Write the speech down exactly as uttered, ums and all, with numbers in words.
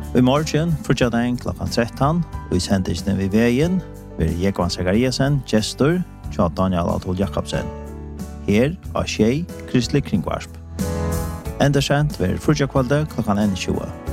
I morgen fortsatt klokkan tretton, og i sendingen ved veien vil Jekvan Zakariasen, gestor, tja Daniel Adol Jakobsen. Her av Tjei Kristelig Kringvarsp. Enda sendt ved fortsatt kvalde klokkan tjue.